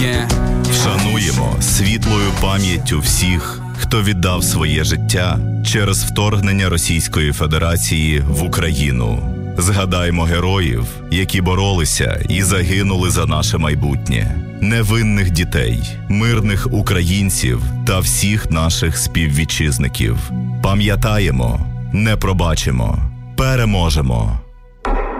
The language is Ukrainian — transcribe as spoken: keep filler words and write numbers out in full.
yeah. Вшануємо світлою пам'яттю всіх, хто віддав своє життя через вторгнення Російської Федерації в Україну. Згадаймо героїв, які боролися і загинули за наше майбутнє. Невинних дітей, мирних українців та всіх наших співвітчизників. Пам'ятаємо, не пробачимо, переможемо.